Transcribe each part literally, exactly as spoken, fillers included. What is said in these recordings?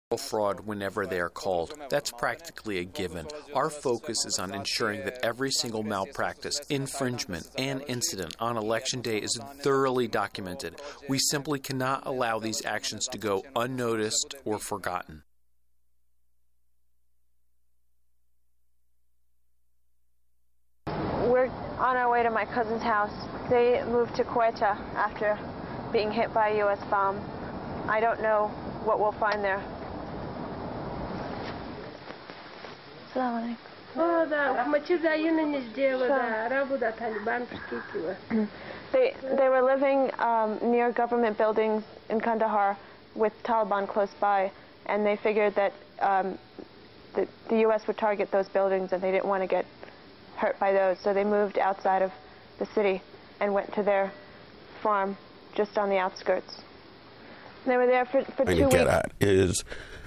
fraud whenever they are called. That's practically a given. Our focus is on ensuring that every single malpractice, infringement, and incident on Election Day is thoroughly documented. We simply cannot allow these actions to go unnoticed or forgotten. We're on our way to my cousin's house. They moved to Quetta after being hit by a U S bomb. I don't know what we'll find there. They, they were living um, near government buildings in Kandahar with Taliban close by, and they figured that um, the, the U S would target those buildings, and they didn't want to get hurt by those, so they moved outside of the city and went to their farm just on the outskirts. They were there for, for two weeks. What I get at is,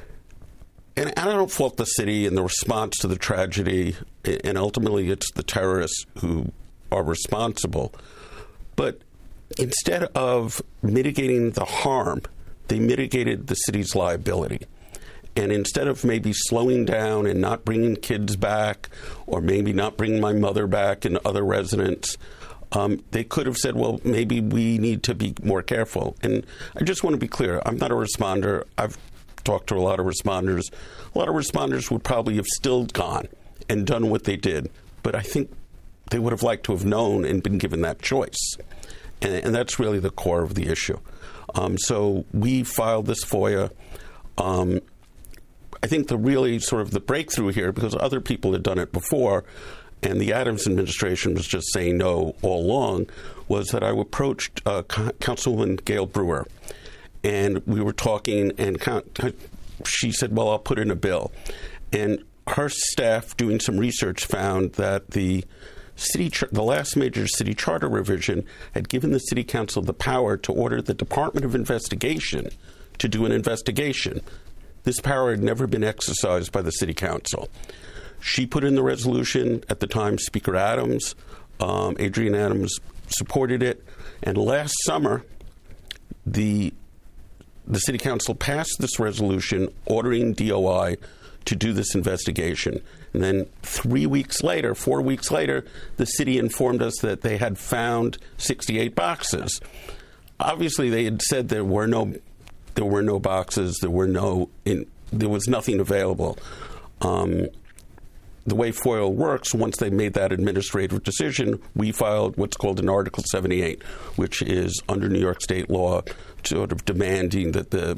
and I don't fault the city in the response to the tragedy, and ultimately it's the terrorists who are responsible. But instead of mitigating the harm, they mitigated the city's liability. And instead of maybe slowing down and not bringing kids back, or maybe not bringing my mother back and other residents, um, they could have said, well, maybe we need to be more careful. And I just want to be clear, I'm not a responder. I've talked to a lot of responders. A lot of responders would probably have still gone and done what they did. But I think they would have liked to have known and been given that choice. And, and that's really the core of the issue. Um, so we filed this FOIA. Um, I think the really sort of the breakthrough here, because other people had done it before, and the Adams administration was just saying no all along, was that I approached uh, Councilwoman Gail Brewer. And we were talking, and she said, well, I'll put in a bill. And her staff, doing some research, found that the city, the last major city charter revision had given the city council the power to order the Department of Investigation to do an investigation. This power had never been exercised by the city council. She put in the resolution. At the time, Speaker Adams, um, Adrienne Adams, supported it. And last summer, the The city council passed this resolution ordering D O I to do this investigation. And then three weeks later, four weeks later, the city informed us that they had found sixty-eight boxes. Obviously, they had said there were no, there were no boxes. There were no, in, there was nothing available. Um, the way FOIL works, once they made that administrative decision, we filed what's called an Article seventy-eight, which is under New York state law, sort of demanding that the,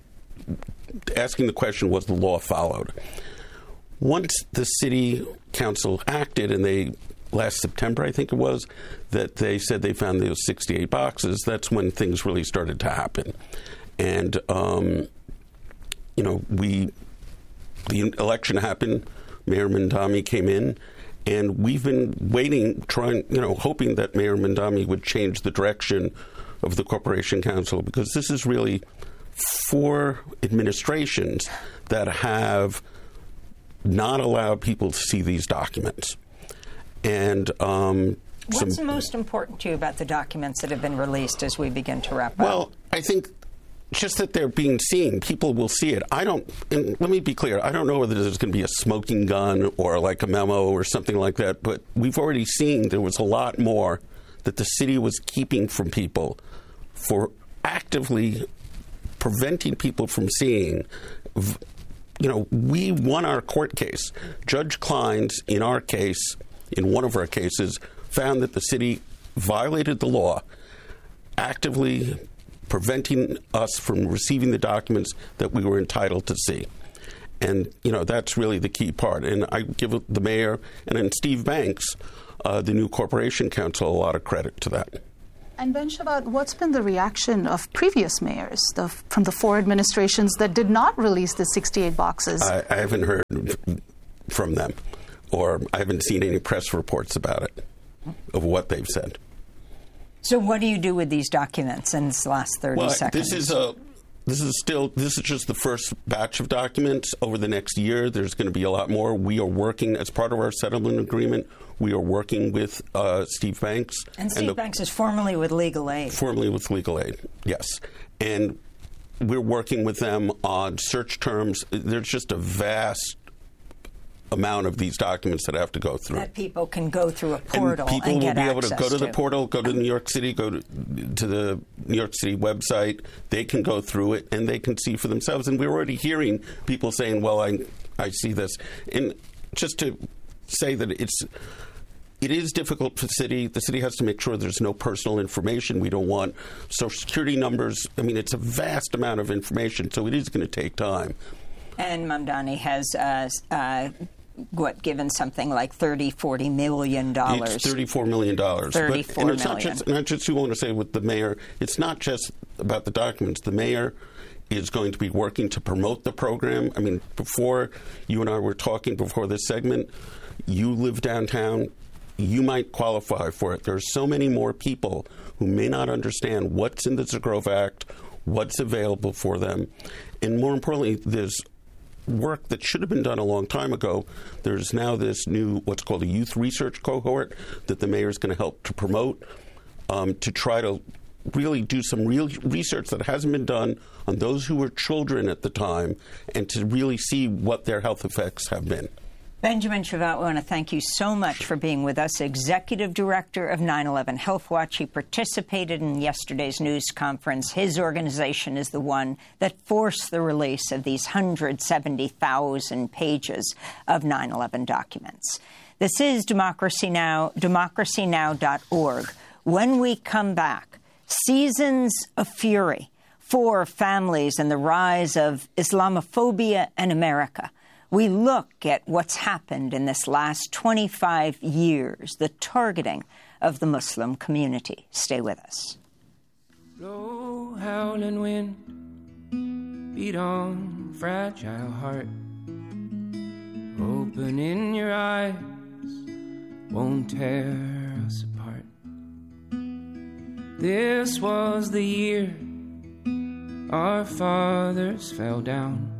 asking the question, was the law followed? Once the city council acted, and they, last September, I think it was, that they said they found those sixty-eight boxes, that's when things really started to happen. And, um, you know, we, the election happened, Mayor Mamdani came in, and we've been waiting, trying, you know, hoping that Mayor Mamdani would change the direction of the Corporation Council, because this is really four administrations that have not allowed people to see these documents. And um, what's some, most important to you about the documents that have been released as we begin to wrap up? Well, I think just that they're being seen. People will see it. I don't, and let me be clear, I don't know whether there's going to be a smoking gun or like a memo or something like that, but we've already seen there was a lot more that the city was keeping from people for actively preventing people from seeing. You know, we won our court case. Judge Kleins, in our case, in one of our cases, found that the city violated the law, actively preventing us from receiving the documents that we were entitled to see. And, you know, that's really the key part. And I give the mayor and then Steve Banks, uh, the new Corporation Council, a lot of credit to that. And Ben Shabbat, what's been the reaction of previous mayors the, from the four administrations that did not release the sixty-eight boxes? I, I haven't heard from them, or I haven't seen any press reports about it, of what they've said. So what do you do with these documents in this last thirty well, seconds? This is a this is still this is just the first batch of documents. Over the next year, there's going to be a lot more. We are working as part of our settlement agreement. We are working with uh, Steve Banks. And Steve and the, Banks is formerly with Legal Aid. Formerly with Legal Aid, yes. And we're working with them on search terms. There's just a vast amount of these documents that have to go through. That people can go through a portal and people and will get be able to go to, to the portal, go to New York City, go to, to the New York City website. They can go through it and they can see for themselves. And we're already hearing people saying, "Well, I I see this." And just to say that it's. It is difficult for the city. The city has to make sure there's no personal information. We don't want Social Security numbers. I mean, it's a vast amount of information, so it is going to take time. And Mamdani has, uh, uh, what, given something like thirty, forty million dollars. It's thirty-four million dollars. thirty-four but, and it's million. Not just, not just, you want to say with the mayor, it's not just about the documents. The mayor is going to be working to promote the program. I mean, before you and I were talking before this segment, you live downtown. You might qualify for it. There are so many more people who may not understand what's in the Zagrove Act, what's available for them. And more importantly, there's work that should have been done a long time ago. There's now this new, what's called a youth research cohort that the mayor is going to help to promote um, to try to really do some real research that hasn't been done on those who were children at the time and to really see what their health effects have been. Benjamin Chavat, we want to thank you so much for being with us, Executive Director of nine eleven Health Watch. He participated in yesterday's news conference. His organization is the one that forced the release of these one hundred seventy thousand pages of nine eleven documents. This is Democracy Now!, democracy now dot org. When we come back, seasons of fury for families and the rise of Islamophobia in America. We look at what's happened in this last twenty-five years, the targeting of the Muslim community. Stay with us. Low howling wind, beat on fragile heart. Opening your eyes won't tear us apart. This was the year our fathers fell down.